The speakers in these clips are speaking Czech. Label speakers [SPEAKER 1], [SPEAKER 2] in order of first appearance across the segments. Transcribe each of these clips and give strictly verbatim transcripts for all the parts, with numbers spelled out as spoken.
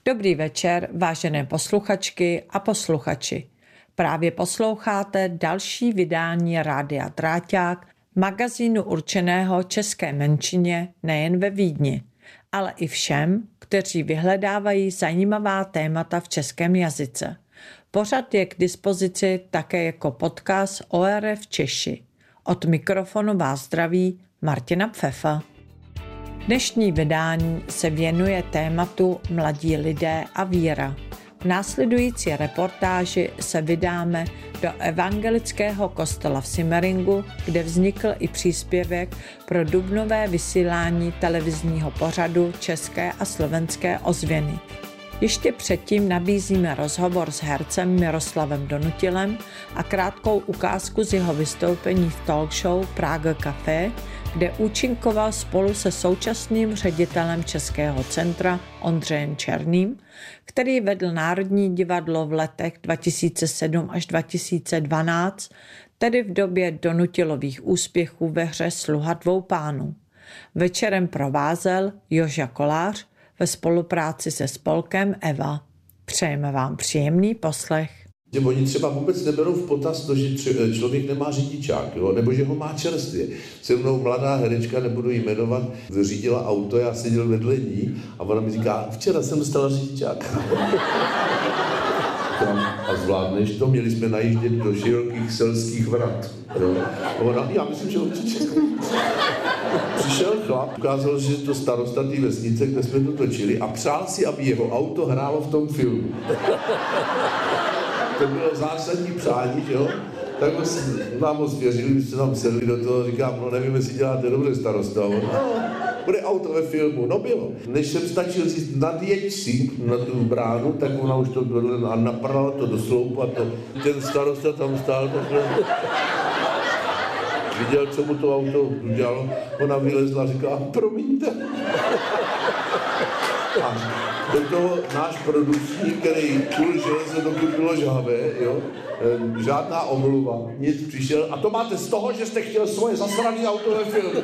[SPEAKER 1] Dobrý večer, vážené posluchačky a posluchači. Právě posloucháte další vydání Rádia Dráťák, magazínu určeného české menšině nejen ve Vídni, ale i všem, kteří vyhledávají zajímavá témata v českém jazyce. Pořad je k dispozici také jako podcast O R F Češi. Od mikrofonu vás zdraví Martina Pfeffa. Dnešní vydání se věnuje tématu Mladí lidé a víra. V následující reportáži se vydáme do evangelického kostela v Simmeringu, kde vznikl i příspěvek pro dubnové vysílání televizního pořadu České a slovenské ozvěny. Ještě předtím nabízíme rozhovor s hercem Miroslavem Donutilem a krátkou ukázku z jeho vystoupení v talk show Prague Café, kde účinkoval spolu se současným ředitelem Českého centra Ondřejem Černým, který vedl Národní divadlo v letech dva tisíce sedm až dva tisíce dvanáct, tedy v době Donutilových úspěchů ve hře Sluha dvou pánů. Večerem provázel Joža Kolář ve spolupráci se spolkem Eva. Přejeme vám příjemný poslech.
[SPEAKER 2] Že oni třeba vůbec neberou v potaz to, že člověk nemá řidičák, jo? Nebo že ho má čerstvě. Se mnou mladá herečka, nebudu jí jmenovat, řídila auto, já seděl vedle ní a ona mi říká, včera jsem dostala řidičák. A zvládneš to? Měli jsme najíždět do širokých selských vrat. Jo? A ona, já myslím, že určitě. Přišel chlap, ukázal, že to starosta té vesnice, kde jsme to točili a přál si, aby jeho auto hrálo v tom filmu. To bylo zásadní přání, že jo? Tak nám ho svěřili, když se nám sedli do toho, říkám, no nevím, jestli děláte dobře starosta. No, bude auto ve filmu, no bylo. Než jsem stačil říct, nadjeď si na tu bránu, tak ona už to dodle a napadala to do sloupu a to, ten starosta tam stál takhle. Viděl, co mu to auto udělalo, ona vylezla a říká, promiňte. A do toho náš producent, který kůl železo, dokud bylo žhavé, jo, žádná omluva, nic, přišel, a to máte z toho, že jste chtěl svoje zasraný auto ve filmu.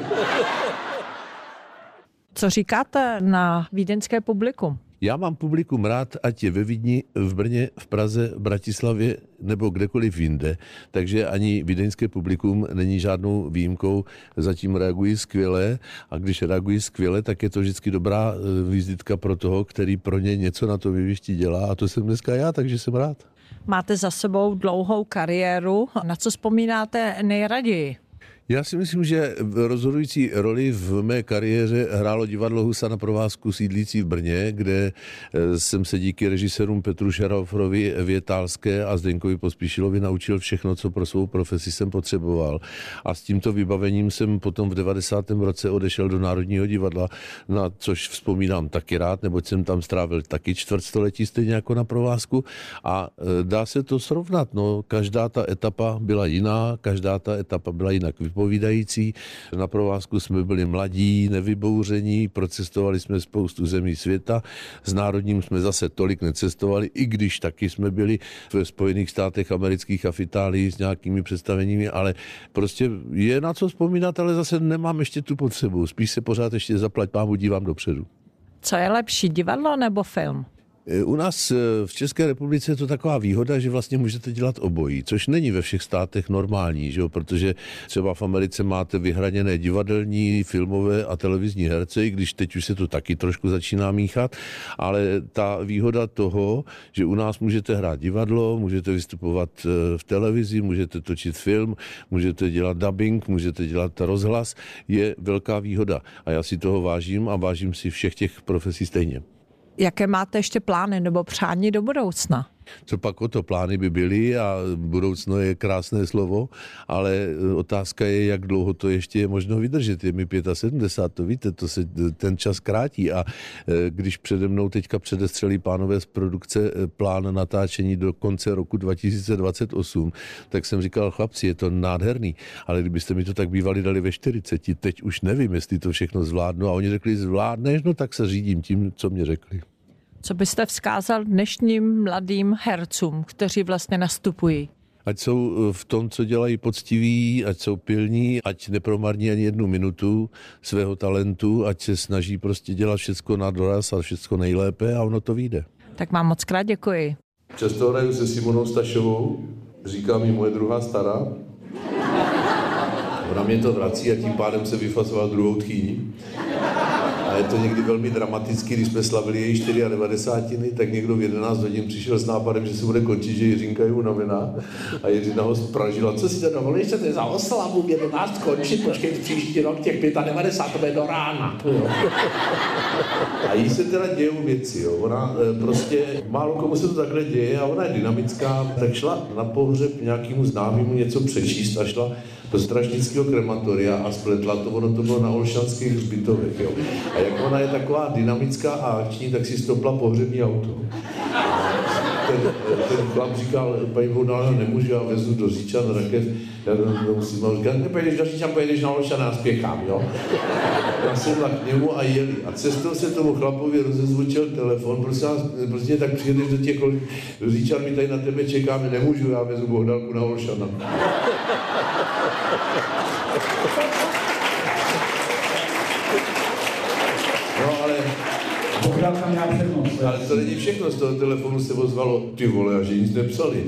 [SPEAKER 1] Co říkáte na vídeňské publikum?
[SPEAKER 2] Já mám publikum rád, ať je ve Vídni, v Brně, v Praze, v Bratislavě nebo kdekoliv jinde. Takže ani vídeňské publikum není žádnou výjimkou. Zatím reagují skvěle a když reagují skvěle, tak je to vždycky dobrá vizitka pro toho, který pro ně něco na to jevišti dělá. A to jsem dneska já, takže jsem rád.
[SPEAKER 1] Máte za sebou dlouhou kariéru. Na co vzpomínáte nejraději?
[SPEAKER 2] Já si myslím, že rozhodující roli v mé kariéře hrálo divadlo Husa na provázku sídlící v Brně, kde jsem se díky režisérům Petru Šarafrovi, Evě Tálské a Zdeňkovi Pospíšilovi naučil všechno, co pro svou profesi jsem potřeboval. A s tímto vybavením jsem potom v devadesátém roce odešel do Národního divadla, na což vzpomínám taky rád, neboť jsem tam strávil taky čtvrtstoletí stejně jako na provázku. A dá se to srovnat. No, každá ta etapa byla jiná, každá ta etapa byla jinak vypovídající. Na provázku jsme byli mladí, nevybouření, procestovali jsme spoustu zemí světa. S Národním jsme zase tolik necestovali, i když taky jsme byli ve Spojených státech amerických a v Itálii s nějakými představeními, ale prostě je na co vzpomínat, ale zase nemám ještě tu potřebu. Spíš se pořád ještě zaplať pámu dívám dopředu.
[SPEAKER 1] Co je lepší, divadlo nebo film?
[SPEAKER 2] U nás v České republice je to taková výhoda, že vlastně můžete dělat obojí, což není ve všech státech normální, že jo? Protože třeba v Americe máte vyhraněné divadelní, filmové a televizní herce, i když teď už se to taky trošku začíná míchat, ale ta výhoda toho, že u nás můžete hrát divadlo, můžete vystupovat v televizi, můžete točit film, můžete dělat dubbing, můžete dělat rozhlas, je velká výhoda. A já si toho vážím a vážím si všech těch profesí stejně.
[SPEAKER 1] Jaké máte ještě plány nebo přání do budoucna?
[SPEAKER 2] Co pak o to plány by byly a budoucno je krásné slovo, ale otázka je, jak dlouho to ještě je možno vydržet. Je mi sedmdesát pět, to víte, to se ten čas krátí a když přede mnou teďka předestřelí pánové z produkce plán natáčení do konce roku dva tisíce dvacet osm, tak jsem říkal, chlapci, je to nádherný, ale kdybyste mi to tak bývali dali ve čtyřiceti, teď už nevím, jestli to všechno zvládnu a oni řekli, zvládneš, no tak se řídím tím, co mě řekli.
[SPEAKER 1] Co byste vzkázal dnešním mladým hercům, kteří vlastně nastupují?
[SPEAKER 2] Ať jsou v tom, co dělají, poctiví, ať jsou pilní, ať nepromarní ani jednu minutu svého talentu, ať se snaží prostě dělat všecko na doraz a všecko nejlépe a ono to vyjde.
[SPEAKER 1] Tak vám moc krát děkuji.
[SPEAKER 2] Často hraju se Simonou Stašovou,
[SPEAKER 1] Tak vám moc krát děkuji.
[SPEAKER 2] často hraju se Simonou, říká mi moje druhá stará. Ona mě to vrací a tím pádem se vyfasoval druhou tchýní. A je to někdy velmi dramatický, když jsme slavili její devadesátiny, tak někdo v jedenáct hodin přišel s nápadem, že se bude končit, že Jiřinka je unavená. A Jiřina ho spražila. Co si to dovolíš, to je za oslavu v jedenáct končit, počkej příští rok těch devadesát pět, to bude do rána. Jo. A jí se teda dějou věci. Jo. Ona prostě, málo komu se to takhle děje a ona je dynamická. Tak šla na pohřeb nějakému známému něco přečíst a šla do strašnického krematoria a spletla to, ono to bylo na Olšanských hřbitovech, jo. A jak ona je taková dynamická a akční, tak si stopla pohřební auto. Ten, ten chlap říkal, paní Voudala, nemůžu, já vezu do Říčan, na rakev, já musím, a říkal, nepojedeš do Říčan, pojedeš na Olšan, já spěchám, jo. Já sedla k němu a jeli. A cestou se tomu chlapovi rozezvučil telefon, prosím vás, prostě tak přijedeš do těch do Říčan, my tady na tebe čekáme, nemůžu, já vezu Bohdalku na Olšana. No ale...
[SPEAKER 3] Bohdalka měla přednost.
[SPEAKER 2] Ale to není všechno, z toho telefonu se ozvalo, ty vole, a že nic nepsali.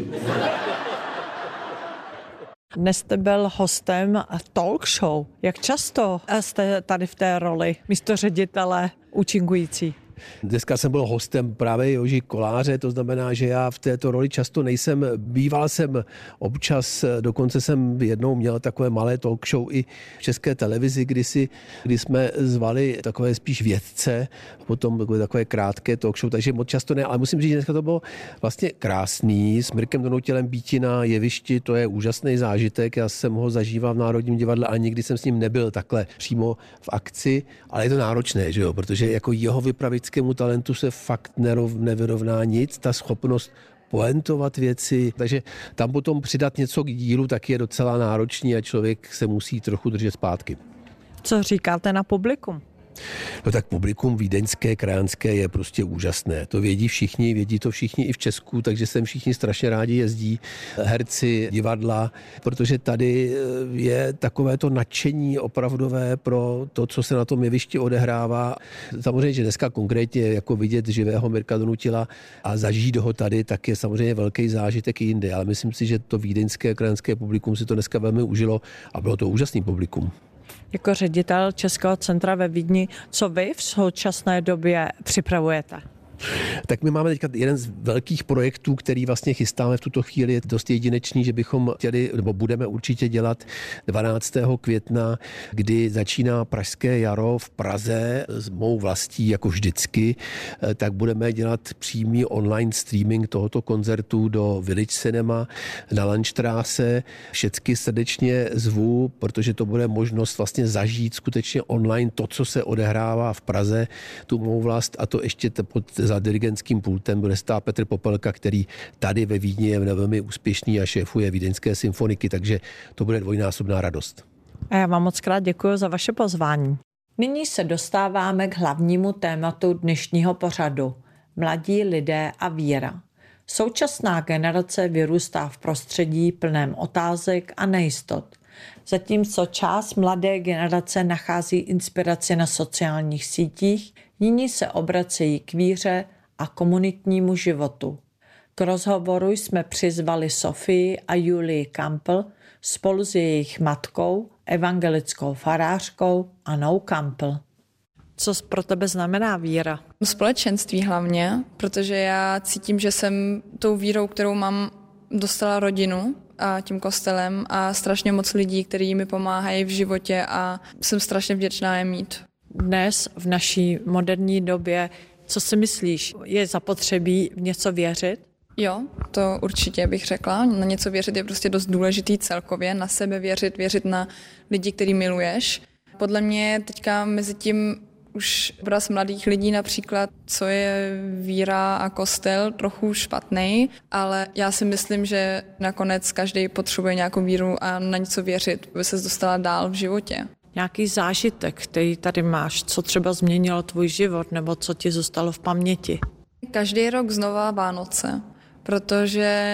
[SPEAKER 1] Dnes jste byl hostem talk show. Jak často jste tady v té roli místo ředitele účinkující?
[SPEAKER 4] Dneska jsem byl hostem právě Joži Koláře, to znamená, že já v této roli často nejsem. Býval jsem občas, dokonce jsem jednou měl takové malé talk show i v České televizi, kdysi, kdy jsme zvali takové spíš vědce, potom takové, takové krátké talk show, takže moc často ne, ale musím říct, že dneska to bylo vlastně krásný, s Mirkem Donutilem býti na jevišti, to je úžasný zážitek, já jsem ho zažíval v Národním divadle a nikdy jsem s ním nebyl takhle přímo v akci, ale je to náročné, že jo, protože jako jeho vypravit talentu se fakt nerov, nevyrovná nic, ta schopnost poentovat věci, takže tam potom přidat něco k dílu tak je docela náročný a člověk se musí trochu držet zpátky.
[SPEAKER 1] Co říkáte na publikum?
[SPEAKER 4] No tak publikum vídeňské, krajanské je prostě úžasné. To vědí všichni, vědí to všichni i v Česku, takže sem všichni strašně rádi jezdí, herci, divadla, protože tady je takové to nadšení opravdové pro to, co se na tom jevišti odehrává. Samozřejmě, že dneska konkrétně jako vidět živého Mirka Donutila a zažít ho tady, tak je samozřejmě velký zážitek i jinde, ale myslím si, že to vídeňské, krajanské publikum si to dneska velmi užilo a bylo to úžasný publikum.
[SPEAKER 1] Jako ředitel Českého centra ve Vídni, co vy v současné době připravujete?
[SPEAKER 4] Tak my máme teďka jeden z velkých projektů, který vlastně chystáme v tuto chvíli, je dost jedinečný, že bychom chtěli, nebo budeme určitě dělat dvanáctého května, kdy začíná Pražské jaro v Praze s mou vlastí, jako vždycky, tak budeme dělat přímý online streaming tohoto koncertu do Village Cinema na Landstraße. Všecky srdečně zvu, protože to bude možnost vlastně zažít skutečně online to, co se odehrává v Praze, tu mou vlast a to ještě pod za dirigentským pultem bude stát Petr Popelka, který tady ve Vídni je velmi úspěšný a šéfuje Vídeňské symfoniky, takže to bude dvojnásobná radost.
[SPEAKER 1] A já vám moc krát děkuji za vaše pozvání. Nyní se dostáváme k hlavnímu tématu dnešního pořadu. Mladí lidé a víra. Současná generace vyrůstá v prostředí plném otázek a nejistot. Zatímco část mladé generace nachází inspiraci na sociálních sítích, jiní se obracejí k víře a komunitnímu životu. K rozhovoru jsme přizvali Sofii a Julii Kampl spolu s jejich matkou, evangelickou farářkou Annou Kampl. Co pro tebe znamená víra?
[SPEAKER 5] Společenství hlavně, protože já cítím, že jsem tou vírou, kterou mám, dostala rodinu a tím kostelem a strašně moc lidí, kteří mi pomáhají v životě a jsem strašně vděčná je mít.
[SPEAKER 1] Dnes v naší moderní době, co si myslíš, je zapotřebí v něco věřit?
[SPEAKER 5] Jo, to určitě bych řekla. Na něco věřit je prostě dost důležitý celkově, na sebe věřit, věřit na lidi, který miluješ. Podle mě je teďka mezi tím už obraz mladých lidí například, co je víra a kostel, trochu špatný, ale já si myslím, že nakonec každý potřebuje nějakou víru a na něco věřit, aby se dostala dál v životě.
[SPEAKER 1] Nějaký zážitek, který tady máš, co třeba změnilo tvůj život nebo co ti zůstalo v paměti?
[SPEAKER 5] Každý rok znova Vánoce, protože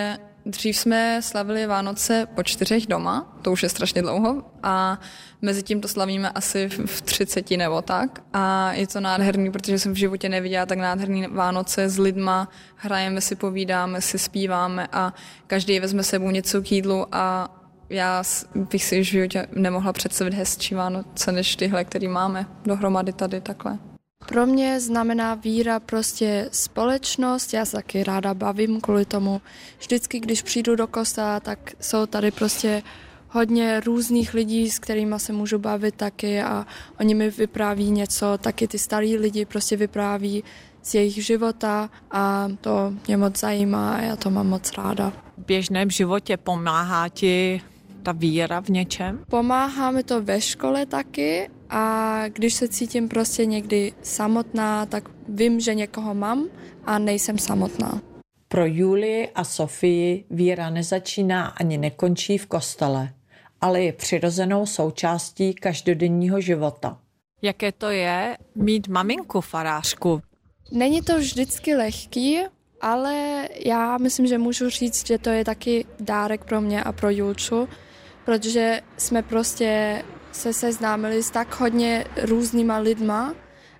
[SPEAKER 5] Dřív jsme slavili Vánoce po čtyřech doma, to už je strašně dlouho, a mezi tím to slavíme asi v třiceti nebo tak. A je to nádherný, protože jsem v životě neviděla tak nádherný Vánoce s lidma, hrajeme si, povídáme si, zpíváme a každý vezme sebou něco k jídlu a já bych si v životě nemohla představit hezčí Vánoce než tyhle, který máme dohromady tady takhle.
[SPEAKER 6] Pro mě znamená víra prostě společnost, já se taky ráda bavím kvůli tomu. Vždycky, když přijdu do kostela, tak jsou tady prostě hodně různých lidí, s kterými se můžu bavit taky a oni mi vypráví něco, taky ty starý lidi prostě vypráví z jejich života a to mě moc zajímá a já to mám moc ráda.
[SPEAKER 1] V běžném životě pomáhá ti ta víra v něčem?
[SPEAKER 6] Pomáhá mi to ve škole taky a když se cítím prostě někdy samotná, tak vím, že někoho mám a nejsem samotná.
[SPEAKER 1] Pro Julii a Sofii víra nezačíná ani nekončí v kostele, ale je přirozenou součástí každodenního života. Jaké to je mít maminku farářku?
[SPEAKER 6] Není to vždycky lehký, ale já myslím, že můžu říct, že to je taky dárek pro mě a pro Julču, protože jsme prostě se seznámili s tak hodně různýma lidma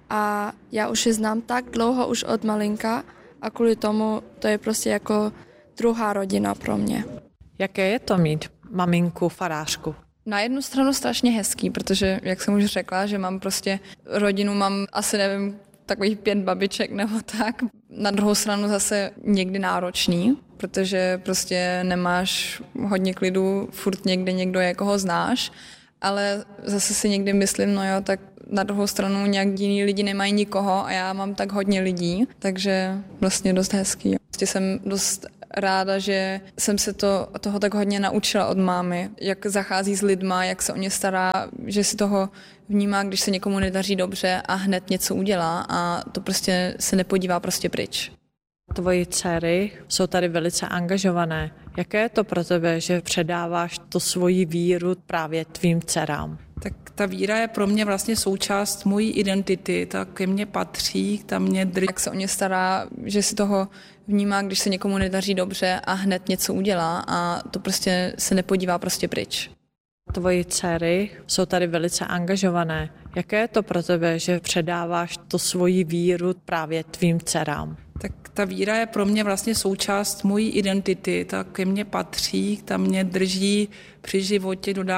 [SPEAKER 6] a já už je znám tak dlouho už od malinka a kvůli tomu to je prostě jako druhá rodina pro mě.
[SPEAKER 1] Jaké je to mít maminku farářku?
[SPEAKER 5] Na jednu stranu strašně hezký, protože, jak jsem už řekla, že mám prostě rodinu, mám asi nevím, takových pět babiček nebo tak. Na druhou stranu zase někdy náročný, protože prostě nemáš hodně klidu, furt někde někdo je, koho znáš, ale zase si někdy myslím, no jo, tak na druhou stranu nějak jiní lidi nemají nikoho a já mám tak hodně lidí, takže vlastně dost hezký. Prostě jsem dost ráda, že jsem se to, toho tak hodně naučila od mámy, jak zachází s lidma, jak se o ně stará, že si toho vnímá, když se někomu nedaří dobře a hned něco udělá a to prostě se nepodívá prostě pryč.
[SPEAKER 1] Tvoji dcery jsou tady velice angažované. Jaké je to pro tebe, že předáváš to svoji víru právě tvým dcerám?
[SPEAKER 7] Tak ta víra je pro mě vlastně součást mojí identity, ta ke mně patří, ta mě drží.
[SPEAKER 5] Jak se o ně stará, že si toho vnímá, když se někomu nedaří dobře a hned něco udělá a to prostě se nepodívá prostě pryč.
[SPEAKER 1] Tvoji dcery jsou tady velice angažované. Jaké je to pro tebe, že předáváš to svoji víru právě tvým dcerám?
[SPEAKER 7] Tak ta víra je pro mě vlastně součást mojí identity, ta ke mně patří, ta mě drží při životě, dodává